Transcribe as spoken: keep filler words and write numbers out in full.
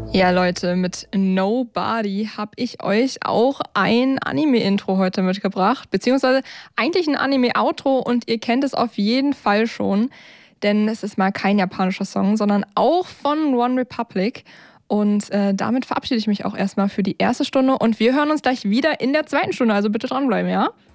Ja, Leute, mit Nobody habe ich euch auch ein Anime-Intro heute mitgebracht, beziehungsweise eigentlich ein Anime-Outro und ihr kennt es auf jeden Fall schon, denn es ist mal kein japanischer Song, sondern auch von One Republic. Und äh, damit verabschiede ich mich auch erstmal für die erste Stunde und wir hören uns gleich wieder in der zweiten Stunde, also bitte dranbleiben, ja?